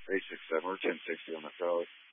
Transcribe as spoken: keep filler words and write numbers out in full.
eight six seven, we're ten sixty on the code.